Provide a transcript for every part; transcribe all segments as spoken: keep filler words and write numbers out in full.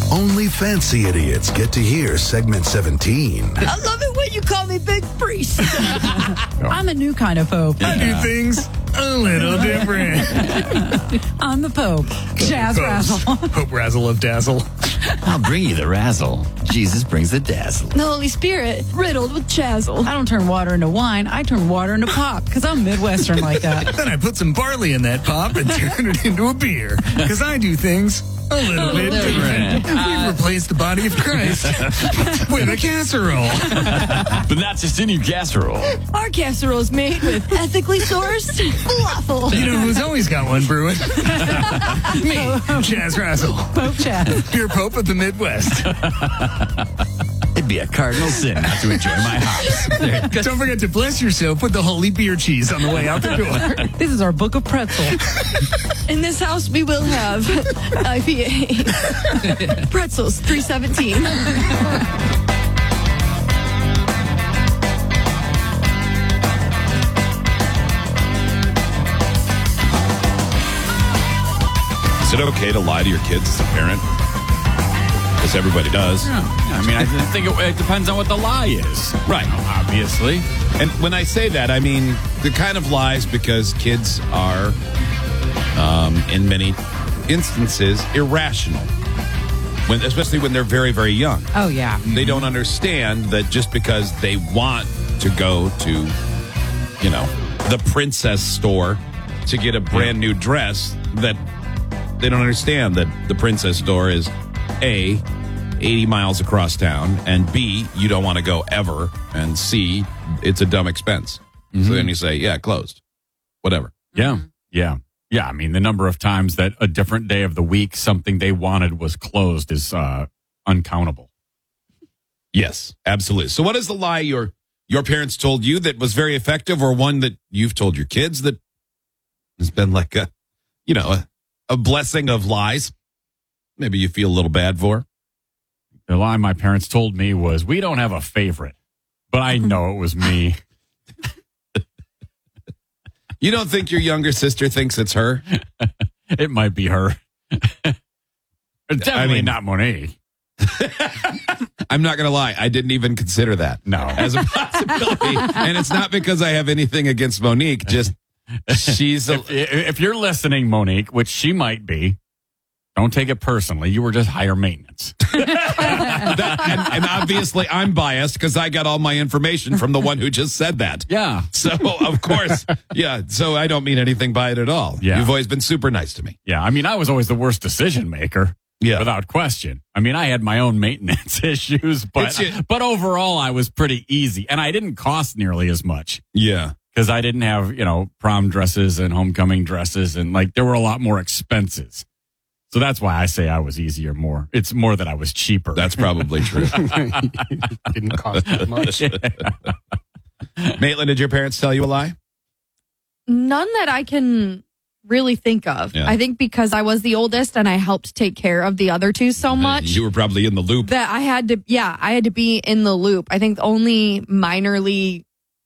Only fancy idiots get to hear segment seventeen. I love it when you call me Big Priest. I'm a new kind of Pope. I do things a little different. I'm the Pope. Jazz Razzle. Pope Razzle of Dazzle. I'll bring you the razzle. Jesus brings the dazzle. The Holy Spirit, riddled with chazzle. I don't turn water into wine. I turn water into pop because I'm Midwestern like that. Then I put some barley in that pop and turn it into a beer. Because I do things a little bit different. We've replaced the body of Christ with a casserole. But not just any casserole. Our casserole is made with ethically sourced falafel. You know who's always got one brewing? Me, Chaz Razzle. Pope Chaz. Pure Pope of the Midwest. It'd be a cardinal sin not to enjoy my hops. Don't forget to bless yourself with the holy beer cheese on the way out the door. This is our book of pretzel. In this house, we will have I P A. Pretzels, three seventeen. Is it okay to lie to your kids as a parent? Because everybody does. Yeah. I mean, I think it, it depends on what the lie is. Right. You know, obviously. And when I say that, I mean the kind of lies because kids are, um, in many instances, irrational. When, especially when they're very, very young. Oh, yeah. They don't understand that just because they want to go to, you know, the princess store to get a brand new dress, that they don't understand that the princess store is A, eighty miles across town, and B, you don't want to go ever, and C, it's a dumb expense. Mm-hmm. So then you say, yeah, closed. Whatever. Yeah. Yeah. Yeah. I mean, the number of times that a different day of the week something they wanted was closed is uh, uncountable. Yes, absolutely. So what is the lie your your parents told you that was very effective, or one that you've told your kids that has been like a, you know, a, a blessing of lies? Maybe you feel a little bad for? The lie my parents told me was, we don't have a favorite, but I know it was me. You don't think your younger sister thinks it's her? It might be her. Definitely I mean, not Monique. I'm not going to lie. I didn't even consider that. No. As a possibility. And it's not because I have anything against Monique. Just she's a... If, if you're listening, Monique, which she might be, don't take it personally. You were just higher maintenance. that, and, and obviously I'm biased because I got all my information from the one who just said that. Yeah. So, of course, yeah. So I don't mean anything by it at all. Yeah. You've always been super nice to me. Yeah. I mean, I was always the worst decision maker. Yeah. Without question. I mean, I had my own maintenance issues, but It's- but overall, I was pretty easy. And I didn't cost nearly as much Yeah. because I didn't have, you know, prom dresses and homecoming dresses. And like, there were a lot more expenses. So that's why I say I was easier more. It's more that I was cheaper. That's probably true. Didn't cost that much. Maitland, did your parents tell you a lie? None that I can really think of. Yeah. I think because I was the oldest and I helped take care of the other two so much. You were probably in the loop. That I had to, yeah, I had to be in the loop. I think the only minorly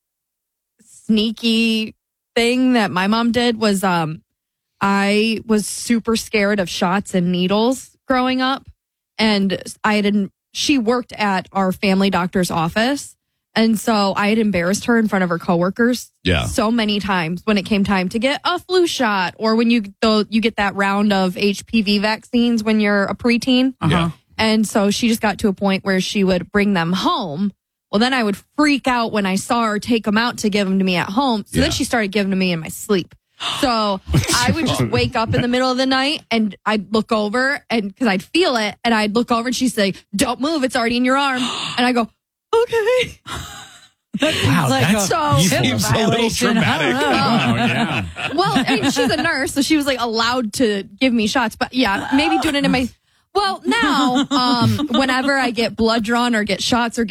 sneaky thing that my mom did was um, I was super scared of shots and needles growing up. And I didn't, she worked at our family doctor's office. And so I had embarrassed her in front of her coworkers Yeah. so many times when it came time to get a flu shot or when you though you get that round of H P V vaccines when you're a preteen. Yeah. And so she just got to a point where she would bring them home. Well, then I would freak out when I saw her take them out to give them to me at home. So Yeah. then she started giving them to me in my sleep. So I would just wake up in the middle of the night and I'd look over and because I'd feel it and I'd look over and she'd say, "Don't move. It's already in your arm." And I go, "Okay." wow, like that's so- You seem so little violation. I don't dramatic. know. wow, yeah. Well, I mean, she's a nurse, so she was like allowed to give me shots. But yeah, maybe doing it in my. Well, now, um, whenever I get blood drawn or get shots or get